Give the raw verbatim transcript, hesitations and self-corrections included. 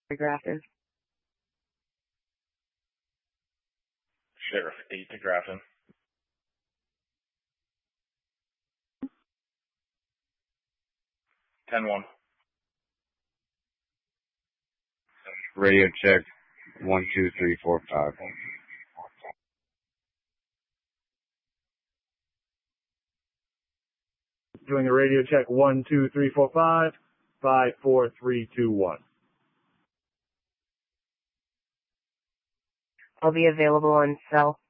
Grafton. Sheriff eight to Grafton. ten one. Radio check one two three four five. Doing a radio check one two three four five five four three two one. I'll be available on cell.